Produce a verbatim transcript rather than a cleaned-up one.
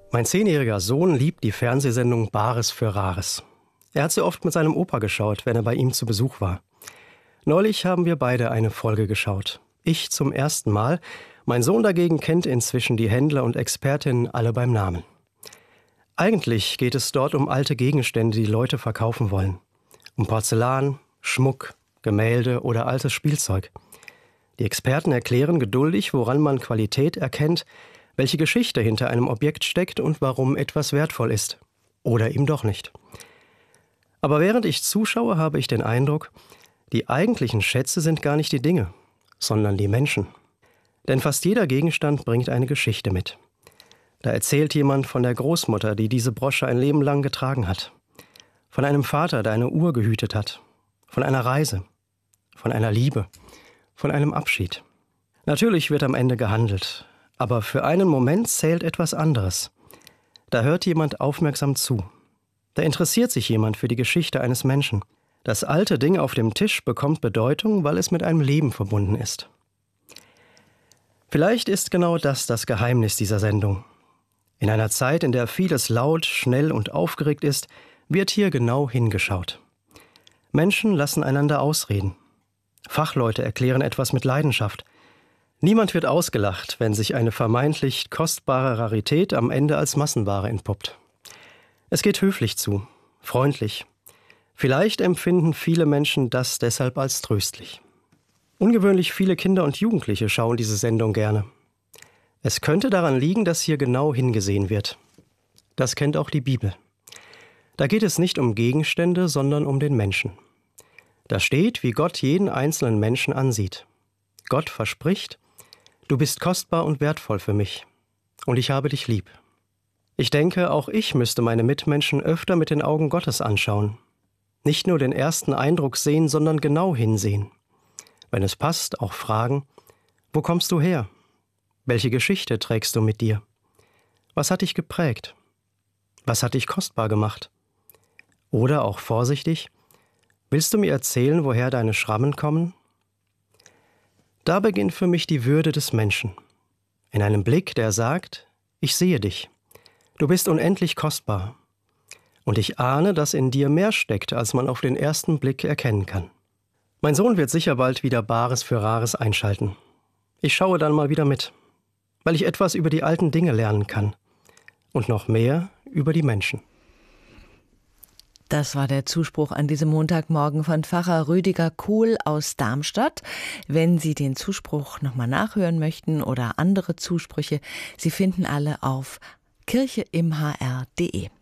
Mein zehnjähriger Sohn liebt die Fernsehsendung Bares für Rares. Er hat sie oft mit seinem Opa geschaut, wenn er bei ihm zu Besuch war. Neulich haben wir beide eine Folge geschaut. Ich zum ersten Mal. Mein Sohn dagegen kennt inzwischen die Händler und Expertinnen alle beim Namen. Eigentlich geht es dort um alte Gegenstände, die Leute verkaufen wollen. Um Porzellan, Schmuck, Gemälde oder altes Spielzeug. Die Experten erklären geduldig, woran man Qualität erkennt, welche Geschichte hinter einem Objekt steckt und warum etwas wertvoll ist. Oder eben doch nicht. Aber während ich zuschaue, habe ich den Eindruck, die eigentlichen Schätze sind gar nicht die Dinge, sondern die Menschen. Denn fast jeder Gegenstand bringt eine Geschichte mit. Da erzählt jemand von der Großmutter, die diese Brosche ein Leben lang getragen hat. Von einem Vater, der eine Uhr gehütet hat. Von einer Reise. Von einer Liebe. Von einem Abschied. Natürlich wird am Ende gehandelt. Aber für einen Moment zählt etwas anderes. Da hört jemand aufmerksam zu. Da interessiert sich jemand für die Geschichte eines Menschen. Das alte Ding auf dem Tisch bekommt Bedeutung, weil es mit einem Leben verbunden ist. Vielleicht ist genau das das Geheimnis dieser Sendung. In einer Zeit, in der vieles laut, schnell und aufgeregt ist, wird hier genau hingeschaut. Menschen lassen einander ausreden. Fachleute erklären etwas mit Leidenschaft. Niemand wird ausgelacht, wenn sich eine vermeintlich kostbare Rarität am Ende als Massenware entpuppt. Es geht höflich zu, freundlich. Vielleicht empfinden viele Menschen das deshalb als tröstlich. Ungewöhnlich viele Kinder und Jugendliche schauen diese Sendung gerne. Es könnte daran liegen, dass hier genau hingesehen wird. Das kennt auch die Bibel. Da geht es nicht um Gegenstände, sondern um den Menschen. Da steht, wie Gott jeden einzelnen Menschen ansieht. Gott verspricht: Du bist kostbar und wertvoll für mich, und ich habe dich lieb. Ich denke, auch ich müsste meine Mitmenschen öfter mit den Augen Gottes anschauen. Nicht nur den ersten Eindruck sehen, sondern genau hinsehen. Wenn es passt, auch fragen: Wo kommst du her? Welche Geschichte trägst du mit dir? Was hat dich geprägt? Was hat dich kostbar gemacht? Oder auch vorsichtig: Willst du mir erzählen, woher deine Schrammen kommen? Da beginnt für mich die Würde des Menschen. In einem Blick, der sagt: Ich sehe dich. Du bist unendlich kostbar. Und ich ahne, dass in dir mehr steckt, als man auf den ersten Blick erkennen kann. Mein Sohn wird sicher bald wieder Bares für Rares einschalten. Ich schaue dann mal wieder mit, weil ich etwas über die alten Dinge lernen kann. Und noch mehr über die Menschen. Das war der Zuspruch an diesem Montagmorgen von Pfarrer Rüdiger Kuhl aus Darmstadt. Wenn Sie den Zuspruch nochmal nachhören möchten oder andere Zusprüche, Sie finden alle auf kirche im h r punkt de.